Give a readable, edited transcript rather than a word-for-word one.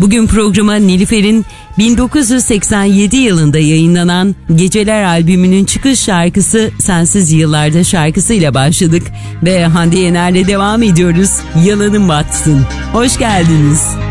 Bugün programa Nilüfer'in 1987 yılında yayınlanan Geceler albümünün çıkış şarkısı Sensiz Yıllarda şarkısıyla başladık ve Hande Yener'le devam ediyoruz. Yalanın batsın. Hoş geldiniz.